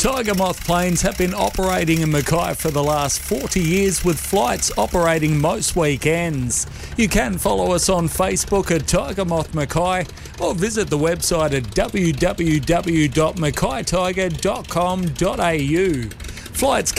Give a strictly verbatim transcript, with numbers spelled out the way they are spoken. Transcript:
Tiger Moth planes have been operating in Mackay for the last forty years, with flights operating most weekends. You can follow us on Facebook at Tiger Moth Mackay or visit the website at w w w dot mackay tiger dot com dot a u. Flights